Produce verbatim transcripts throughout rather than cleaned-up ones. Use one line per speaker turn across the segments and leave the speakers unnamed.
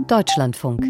Deutschlandfunk.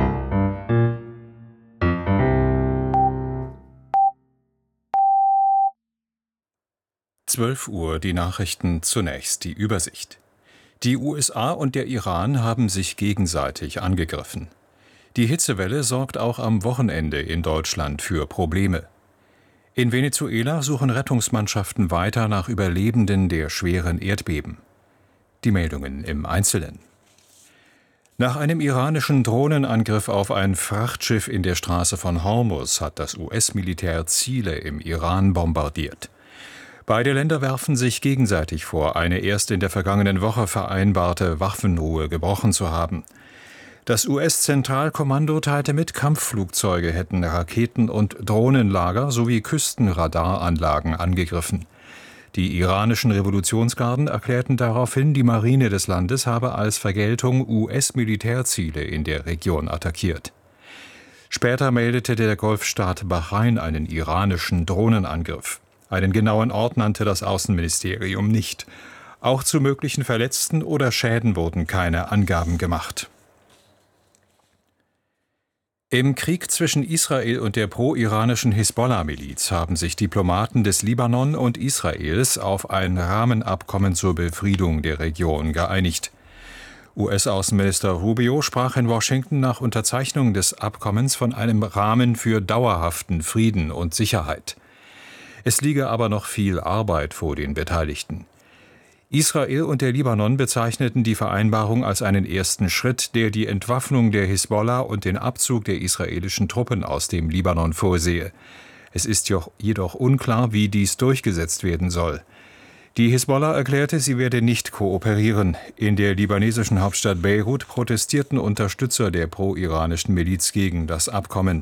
zwölf Uhr, die Nachrichten, zunächst die Übersicht. Die U S A und der Iran haben sich gegenseitig angegriffen. Die Hitzewelle sorgt auch am Wochenende in Deutschland für Probleme. In Venezuela suchen Rettungsmannschaften weiter nach Überlebenden der schweren Erdbeben. Die Meldungen im Einzelnen. Nach einem iranischen Drohnenangriff auf ein Frachtschiff in der Straße von Hormuz hat das U S-Militär Ziele im Iran bombardiert. Beide Länder werfen sich gegenseitig vor, eine erst in der vergangenen Woche vereinbarte Waffenruhe gebrochen zu haben. Das U S-Zentralkommando teilte mit, Kampfflugzeuge hätten Raketen- und Drohnenlager sowie Küstenradaranlagen angegriffen. Die iranischen Revolutionsgarden erklärten daraufhin, die Marine des Landes habe als Vergeltung U S-Militärziele in der Region attackiert. Später meldete der Golfstaat Bahrain einen iranischen Drohnenangriff. Einen genauen Ort nannte das Außenministerium nicht. Auch zu möglichen Verletzten oder Schäden wurden keine Angaben gemacht. Im Krieg zwischen Israel und der pro-iranischen Hisbollah-Miliz haben sich Diplomaten des Libanon und Israels auf ein Rahmenabkommen zur Befriedung der Region geeinigt. U S-Außenminister Rubio sprach in Washington nach Unterzeichnung des Abkommens von einem Rahmen für dauerhaften Frieden und Sicherheit. Es liege aber noch viel Arbeit vor den Beteiligten. Israel und der Libanon bezeichneten die Vereinbarung als einen ersten Schritt, der die Entwaffnung der Hisbollah und den Abzug der israelischen Truppen aus dem Libanon vorsehe. Es ist jedoch unklar, wie dies durchgesetzt werden soll. Die Hisbollah erklärte, sie werde nicht kooperieren. In der libanesischen Hauptstadt Beirut protestierten Unterstützer der pro-iranischen Miliz gegen das Abkommen.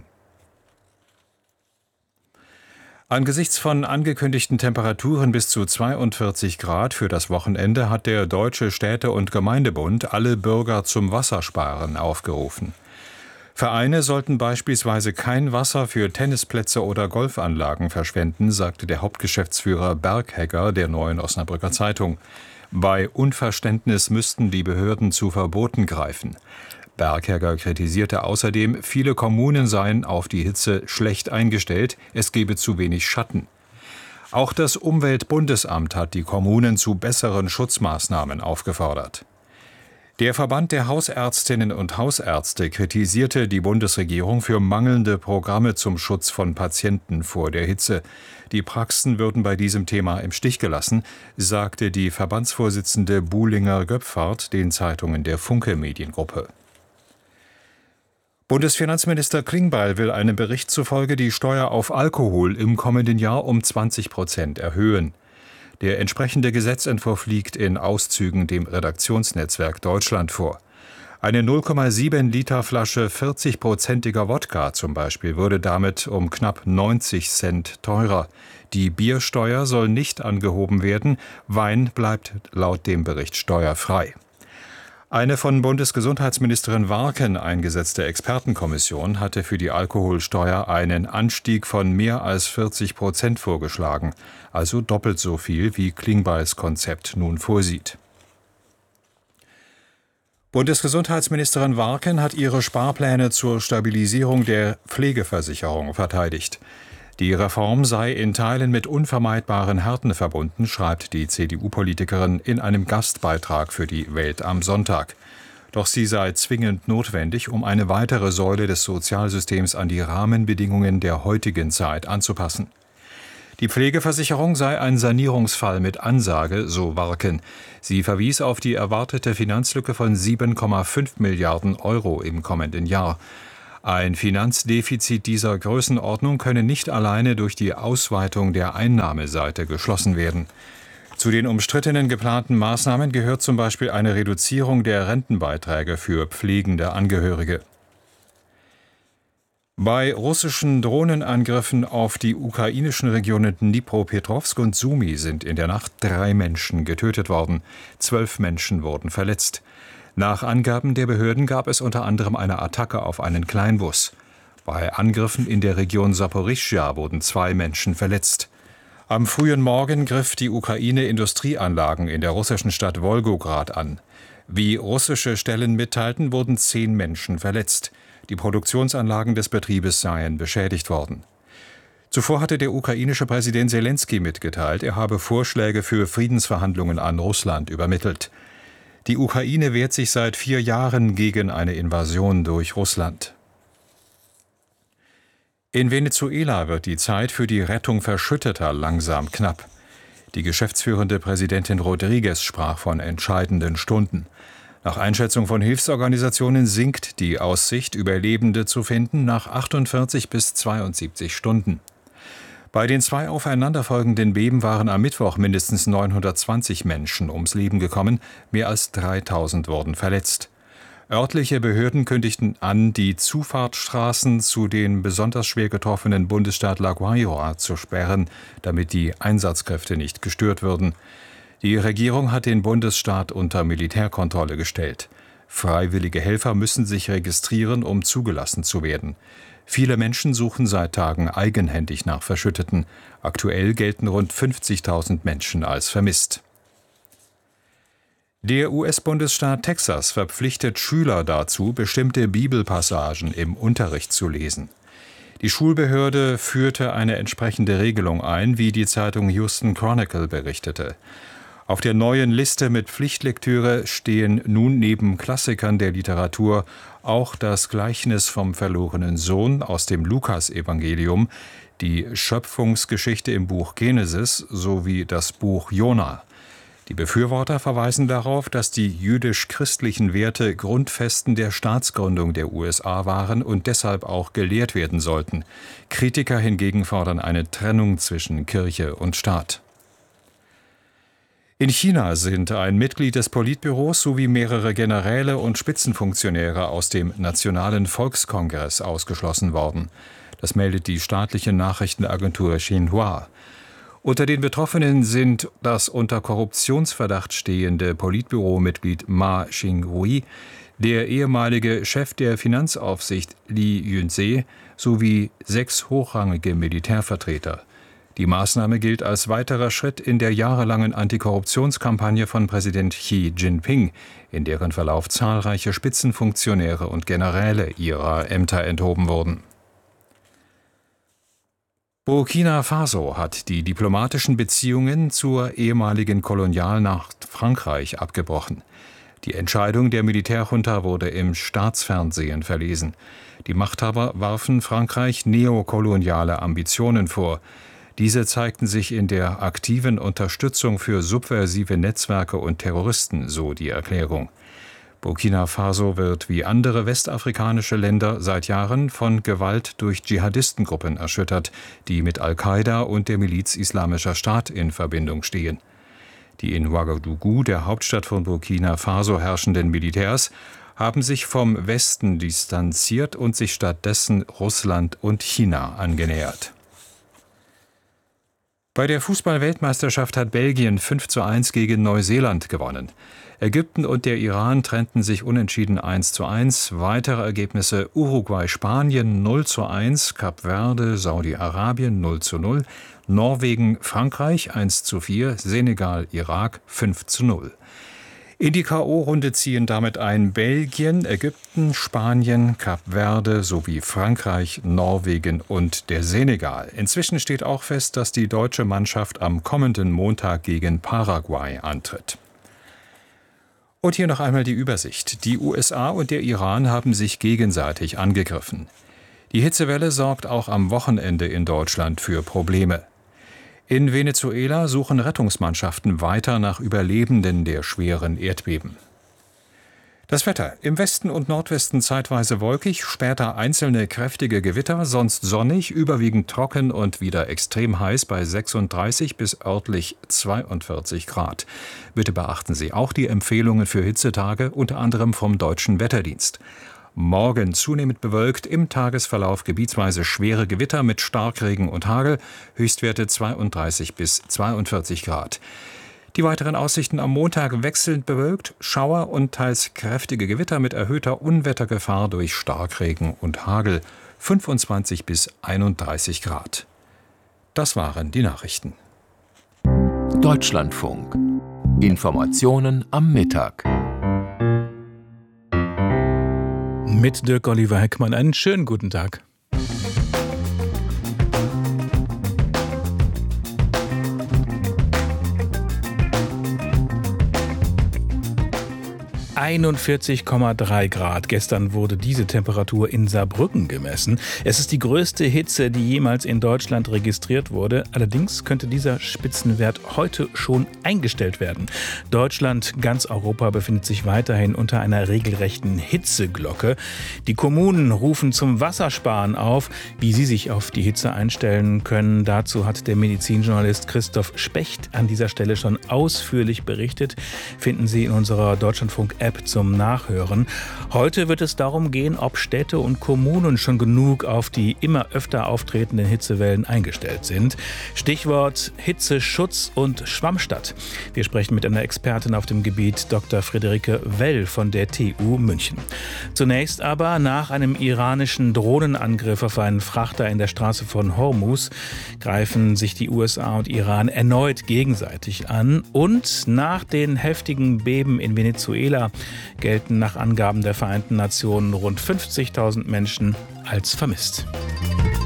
Angesichts von angekündigten Temperaturen bis zu zweiundvierzig Grad für das Wochenende hat der Deutsche Städte- und Gemeindebund alle Bürger zum Wassersparen aufgerufen. Vereine sollten beispielsweise kein Wasser für Tennisplätze oder Golfanlagen verschwenden, sagte der Hauptgeschäftsführer Berghegger der Neuen Osnabrücker Zeitung. Bei Unverständnis müssten die Behörden zu Verboten greifen. Berghegger kritisierte außerdem, viele Kommunen seien auf die Hitze schlecht eingestellt, es gebe zu wenig Schatten. Auch das Umweltbundesamt hat die Kommunen zu besseren Schutzmaßnahmen aufgefordert. Der Verband der Hausärztinnen und Hausärzte kritisierte die Bundesregierung für mangelnde Programme zum Schutz von Patienten vor der Hitze. Die Praxen würden bei diesem Thema im Stich gelassen, sagte die Verbandsvorsitzende Buhlinger-Göpfert den Zeitungen der Funke Mediengruppe. Bundesfinanzminister Klingbeil will einem Bericht zufolge die Steuer auf Alkohol im kommenden Jahr um zwanzig Prozent erhöhen. Der entsprechende Gesetzentwurf liegt in Auszügen dem Redaktionsnetzwerk Deutschland vor. Eine null Komma sieben Liter Flasche vierzig-prozentiger Wodka zum Beispiel würde damit um knapp neunzig Cent teurer. Die Biersteuer soll nicht angehoben werden, Wein bleibt laut dem Bericht steuerfrei. Eine von Bundesgesundheitsministerin Warken eingesetzte Expertenkommission hatte für die Alkoholsteuer einen Anstieg von mehr als vierzig Prozent vorgeschlagen, also doppelt so viel, wie Klingbeils Konzept nun vorsieht. Bundesgesundheitsministerin Warken hat ihre Sparpläne zur Stabilisierung der Pflegeversicherung verteidigt. Die Reform sei in Teilen mit unvermeidbaren Härten verbunden, schreibt die C D U-Politikerin in einem Gastbeitrag für die Welt am Sonntag. Doch sie sei zwingend notwendig, um eine weitere Säule des Sozialsystems an die Rahmenbedingungen der heutigen Zeit anzupassen. Die Pflegeversicherung sei ein Sanierungsfall mit Ansage, so Warken. Sie verwies auf die erwartete Finanzlücke von sieben Komma fünf Milliarden Euro im kommenden Jahr. Ein Finanzdefizit dieser Größenordnung könne nicht alleine durch die Ausweitung der Einnahmeseite geschlossen werden. Zu den umstrittenen geplanten Maßnahmen gehört zum Beispiel eine Reduzierung der Rentenbeiträge für pflegende Angehörige. Bei russischen Drohnenangriffen auf die ukrainischen Regionen Dnipropetrovsk und Sumy sind in der Nacht drei Menschen getötet worden. Zwölf Menschen wurden verletzt. Nach Angaben der Behörden gab es unter anderem eine Attacke auf einen Kleinbus. Bei Angriffen in der Region Saporischschja wurden zwei Menschen verletzt. Am frühen Morgen griff die Ukraine Industrieanlagen in der russischen Stadt Wolgograd an. Wie russische Stellen mitteilten, wurden zehn Menschen verletzt. Die Produktionsanlagen des Betriebes seien beschädigt worden. Zuvor hatte der ukrainische Präsident Selenskyj mitgeteilt, er habe Vorschläge für Friedensverhandlungen an Russland übermittelt. Die Ukraine wehrt sich seit vier Jahren gegen eine Invasion durch Russland. In Venezuela wird die Zeit für die Rettung Verschütteter langsam knapp. Die geschäftsführende Präsidentin Rodriguez sprach von entscheidenden Stunden. Nach Einschätzung von Hilfsorganisationen sinkt die Aussicht, Überlebende zu finden, nach achtundvierzig bis zweiundsiebzig Stunden. Bei den zwei aufeinanderfolgenden Beben waren am Mittwoch mindestens neunhundertzwanzig Menschen ums Leben gekommen, mehr als dreitausend wurden verletzt. Örtliche Behörden kündigten an, die Zufahrtsstraßen zu den besonders schwer getroffenen Bundesstaat La Guaira zu sperren, damit die Einsatzkräfte nicht gestört würden. Die Regierung hat den Bundesstaat unter Militärkontrolle gestellt. Freiwillige Helfer müssen sich registrieren, um zugelassen zu werden. Viele Menschen suchen seit Tagen eigenhändig nach Verschütteten. Aktuell gelten rund fünfzigtausend Menschen als vermisst. Der U S-Bundesstaat Texas verpflichtet Schüler dazu, bestimmte Bibelpassagen im Unterricht zu lesen. Die Schulbehörde führte eine entsprechende Regelung ein, wie die Zeitung Houston Chronicle berichtete. Auf der neuen Liste mit Pflichtlektüre stehen nun neben Klassikern der Literatur auch das Gleichnis vom verlorenen Sohn aus dem Lukasevangelium, die Schöpfungsgeschichte im Buch Genesis sowie das Buch Jona. Die Befürworter verweisen darauf, dass die jüdisch-christlichen Werte Grundfesten der Staatsgründung der U S A waren und deshalb auch gelehrt werden sollten. Kritiker hingegen fordern eine Trennung zwischen Kirche und Staat. In China sind ein Mitglied des Politbüros sowie mehrere Generäle und Spitzenfunktionäre aus dem Nationalen Volkskongress ausgeschlossen worden. Das meldet die staatliche Nachrichtenagentur Xinhua. Unter den Betroffenen sind das unter Korruptionsverdacht stehende Politbüromitglied Ma Xinghui, der ehemalige Chef der Finanzaufsicht Li Yunze sowie sechs hochrangige Militärvertreter. Die Maßnahme gilt als weiterer Schritt in der jahrelangen Antikorruptionskampagne von Präsident Xi Jinping, in deren Verlauf zahlreiche Spitzenfunktionäre und Generäle ihrer Ämter enthoben wurden. Burkina Faso hat die diplomatischen Beziehungen zur ehemaligen Kolonialmacht Frankreich abgebrochen. Die Entscheidung der Militärjunta wurde im Staatsfernsehen verlesen. Die Machthaber warfen Frankreich neokoloniale Ambitionen vor. Diese zeigten sich in der aktiven Unterstützung für subversive Netzwerke und Terroristen, so die Erklärung. Burkina Faso wird wie andere westafrikanische Länder seit Jahren von Gewalt durch Dschihadistengruppen erschüttert, die mit Al-Qaida und der Miliz Islamischer Staat in Verbindung stehen. Die in Ouagadougou, der Hauptstadt von Burkina Faso, herrschenden Militärs haben sich vom Westen distanziert und sich stattdessen Russland und China angenähert. Bei der Fußball-Weltmeisterschaft hat Belgien fünf zu eins gegen Neuseeland gewonnen. Ägypten und der Iran trennten sich unentschieden eins zu eins. Weitere Ergebnisse: Uruguay-Spanien null zu eins, Kap Verde, Saudi-Arabien null zu null, Norwegen-Frankreich eins zu vier, Senegal-Irak fünf zu null. In die K O-Runde ziehen damit ein Belgien, Ägypten, Spanien, Kap Verde sowie Frankreich, Norwegen und der Senegal. Inzwischen steht auch fest, dass die deutsche Mannschaft am kommenden Montag gegen Paraguay antritt. Und hier noch einmal die Übersicht. Die U S A und der Iran haben sich gegenseitig angegriffen. Die Hitzewelle sorgt auch am Wochenende in Deutschland für Probleme. In Venezuela suchen Rettungsmannschaften weiter nach Überlebenden der schweren Erdbeben. Das Wetter: Im Westen und Nordwesten zeitweise wolkig, später einzelne kräftige Gewitter, sonst sonnig, überwiegend trocken und wieder extrem heiß bei sechsunddreißig bis örtlich zweiundvierzig Grad. Bitte beachten Sie auch die Empfehlungen für Hitzetage, unter anderem vom Deutschen Wetterdienst. Morgen zunehmend bewölkt, im Tagesverlauf gebietsweise schwere Gewitter mit Starkregen und Hagel, Höchstwerte zweiunddreißig bis zweiundvierzig Grad. Die weiteren Aussichten: am Montag wechselnd bewölkt, Schauer und teils kräftige Gewitter mit erhöhter Unwettergefahr durch Starkregen und Hagel, fünfundzwanzig bis einunddreißig Grad. Das waren die Nachrichten.
Deutschlandfunk. Informationen am Mittag. Mit Dirk Oliver Heckmann einen schönen guten Tag. einundvierzig Komma drei Grad. Gestern wurde diese Temperatur in Saarbrücken gemessen. Es ist die größte Hitze, die jemals in Deutschland registriert wurde. Allerdings könnte dieser Spitzenwert heute schon eingestellt werden. Deutschland, ganz Europa befindet sich weiterhin unter einer regelrechten Hitzeglocke. Die Kommunen rufen zum Wassersparen auf. Wie sie sich auf die Hitze einstellen können, dazu hat der Medizinjournalist Christoph Specht an dieser Stelle schon ausführlich berichtet. Finden Sie in unserer Deutschlandfunk-App zum Nachhören. Heute wird es darum gehen, ob Städte und Kommunen schon genug auf die immer öfter auftretenden Hitzewellen eingestellt sind. Stichwort Hitzeschutz und Schwammstadt. Wir sprechen mit einer Expertin auf dem Gebiet, Doktor Friederike Well von der T U München. Zunächst aber, nach einem iranischen Drohnenangriff auf einen Frachter in der Straße von Hormuz greifen sich die U S A und Iran erneut gegenseitig an. Und nach den heftigen Beben in Venezuela gelten nach Angaben der Vereinten Nationen rund fünfzigtausend Menschen als vermisst.